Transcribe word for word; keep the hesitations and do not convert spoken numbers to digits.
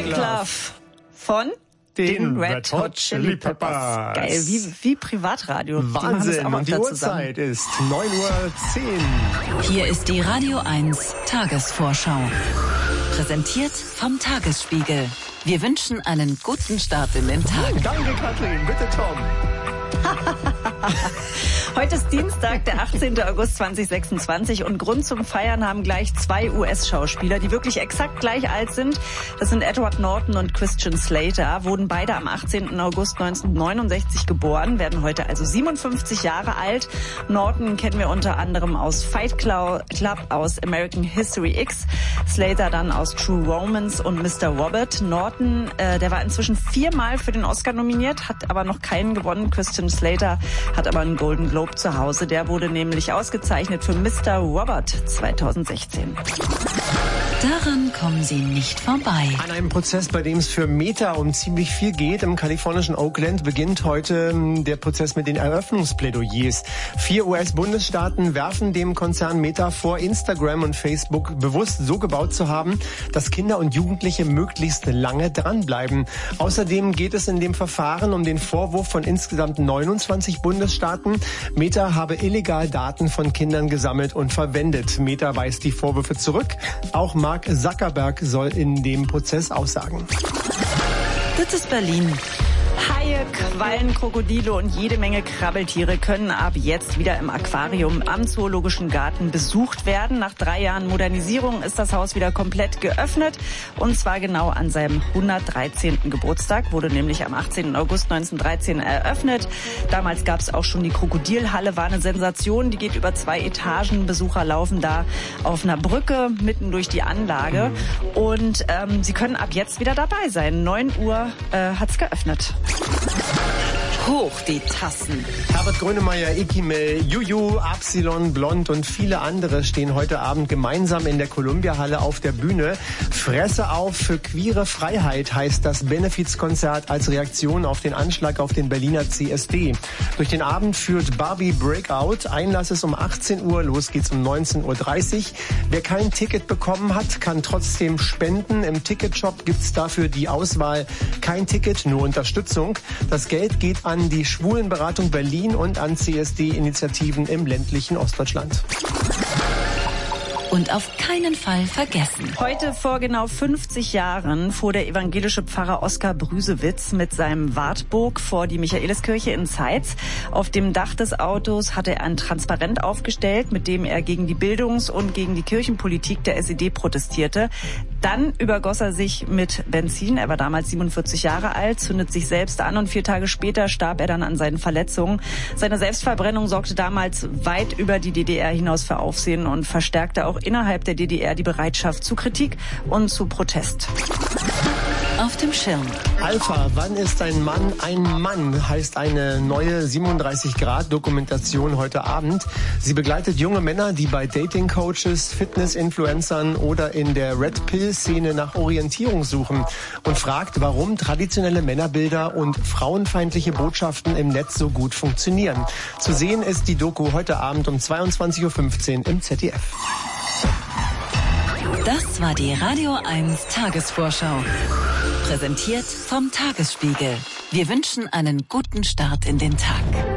Make Love von den Red Hot Chili Peppers. Geil, wie, wie Privatradio. Wahnsinn, und die Uhrzeit ist neun Uhr zehn. Hier ist die Radio eins Tagesvorschau. Präsentiert vom Tagesspiegel. Wir wünschen einen guten Start in den Tag. Danke, Kathrin. Bitte, Tom. Heute ist Dienstag, der achtzehnten August zweitausendsechsundzwanzig und Grund zum Feiern haben gleich zwei U S-Schauspieler, die wirklich exakt gleich alt sind. Das sind Edward Norton und Christian Slater, wurden beide am achtzehnten August neunzehnhundertneunundsechzig geboren, werden heute also siebenundfünfzig Jahre alt. Norton kennen wir unter anderem aus Fight Club, aus American History X, Slater dann aus True Romance und Mister Robert. Norton, äh, der war inzwischen viermal für den Oscar nominiert, hat aber noch keinen gewonnen. Christian Slater hat aber einen Golden Globe zu Hause. Der wurde nämlich ausgezeichnet für Mister Robert zweitausendsechzehn. Daran kommen Sie nicht vorbei. An einem Prozess, bei dem es für Meta um ziemlich viel geht, im kalifornischen Oakland, beginnt heute der Prozess mit den Eröffnungsplädoyers. Vier U S-Bundesstaaten werfen dem Konzern Meta vor, Instagram und Facebook bewusst so gebaut zu haben, dass Kinder und Jugendliche möglichst lange dranbleiben. Außerdem geht es in dem Verfahren um den Vorwurf von insgesamt neunundzwanzig Bundesstaaten, Meta habe illegal Daten von Kindern gesammelt und verwendet. Meta weist die Vorwürfe zurück. Auch Mark Zuckerberg soll in dem Prozess aussagen. Das ist Berlin. Haie, Quallen, Krokodile und jede Menge Krabbeltiere können ab jetzt wieder im Aquarium am Zoologischen Garten besucht werden. Nach drei Jahren Modernisierung ist das Haus wieder komplett geöffnet. Und zwar genau an seinem hundertdreizehnten Geburtstag. Wurde nämlich am achtzehnten August neunzehnhundertdreizehn eröffnet. Damals gab es auch schon die Krokodilhalle. War eine Sensation. Die geht über zwei Etagen. Besucher laufen da auf einer Brücke mitten durch die Anlage. Und ähm, sie können ab jetzt wieder dabei sein. neun Uhr äh, hat's geöffnet. Hoch die Tassen. Herbert Grönemeyer, Ikimel, Juju, Absilon, Blond und viele andere stehen heute Abend gemeinsam in der Columbia-Halle auf der Bühne. Fresse auf für queere Freiheit heißt das Benefizkonzert als Reaktion auf den Anschlag auf den Berliner C S D. Durch den Abend führt Barbie Breakout. Einlass ist um achtzehn Uhr, los geht's um neunzehn Uhr dreißig. Wer kein Ticket bekommen hat, kann trotzdem spenden. Im Ticketshop gibt's dafür die Auswahl kein Ticket, nur Unterstützung. Das Geld geht an an die Schwulenberatung Berlin und an C S D-Initiativen im ländlichen Ostdeutschland. Und auf keinen Fall vergessen. Heute vor genau fünfzig Jahren fuhr der evangelische Pfarrer Oskar Brüsewitz mit seinem Wartburg vor die Michaeliskirche in Zeitz. Auf dem Dach des Autos hatte er ein Transparent aufgestellt, mit dem er gegen die Bildungs- und gegen die Kirchenpolitik der S E D protestierte. Dann übergoss er sich mit Benzin. Er war damals siebenundvierzig Jahre alt, zündet sich selbst an und vier Tage später starb er dann an seinen Verletzungen. Seine Selbstverbrennung sorgte damals weit über die D D R hinaus für Aufsehen und verstärkte auch innerhalb der D D R die Bereitschaft zu Kritik und zu Protest. Auf dem Schirm. Alpha, wann ist ein Mann ein Mann, heißt eine neue siebenunddreißig Grad Dokumentation heute Abend. Sie begleitet junge Männer, die bei Dating-Coaches, Fitness-Influencern oder in der Red-Pill-Szene nach Orientierung suchen und fragt, warum traditionelle Männerbilder und frauenfeindliche Botschaften im Netz so gut funktionieren. Zu sehen ist die Doku heute Abend um zweiundzwanzig Uhr fünfzehn im Z D F. Das war die Radio eins Tagesvorschau. Präsentiert vom Tagesspiegel. Wir wünschen einen guten Start in den Tag.